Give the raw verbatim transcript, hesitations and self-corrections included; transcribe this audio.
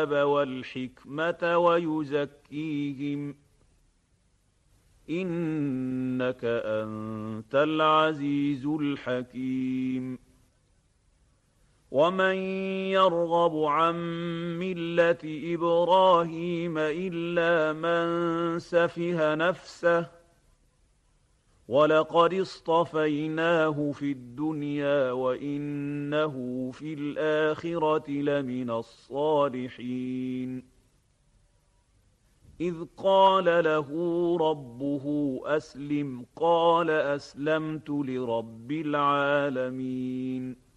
الكتاب والحكمة ويزكيهم إنك أنت العزيز الحكيم. ومن يرغب عن ملة إبراهيم إلا من سفه نفسه ولقد اصطفيناه في الدنيا وإنه في الآخرة لمن الصالحين. إذ قال له ربه أسلم قال أسلمت لرب العالمين.